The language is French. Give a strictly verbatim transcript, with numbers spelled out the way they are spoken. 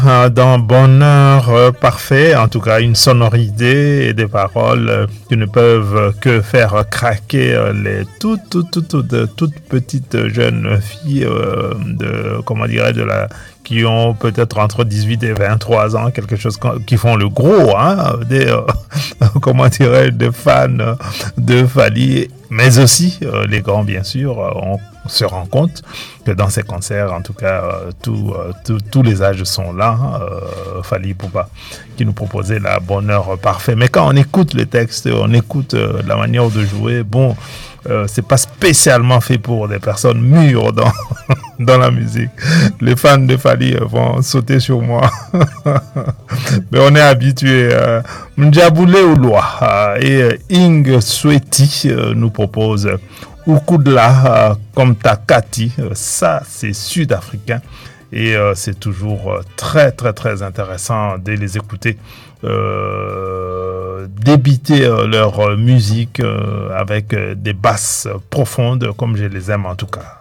euh, dans bonheur euh, parfait, en tout cas une sonorité et des paroles euh, qui ne peuvent que faire craquer euh, les toutes, toutes, toutes, toutes, toutes petites jeunes filles euh, de, comment dirais de la qui ont peut-être entre dix-huit et vingt-trois ans, quelque chose qui font le gros, hein, des, euh, comment dirais des fans de Fally, mais aussi euh, les grands, bien sûr. On se rend compte que dans ces concerts, en tout cas, euh, tout, euh, tout, tous les âges sont là. Euh, Fally Ipupa qui nous proposait la bonheur parfait. Mais quand on écoute le texte, on écoute euh, la manière de jouer, bon, euh, c'est pas spécialement fait pour des personnes mûres dans, dans la musique. Les fans de Fally vont sauter sur moi. Mais on est habitué. Euh, Mdjaboulé Ouloa euh, et euh, Ing Sweti euh, nous propose Ukudla euh, comme Takati. Euh, ça, c'est sud-africain. Et euh, c'est toujours euh, très, très, très intéressant de les écouter. Euh, débiter euh, leur musique euh, avec euh, des basses profondes, comme je les aime en tout cas.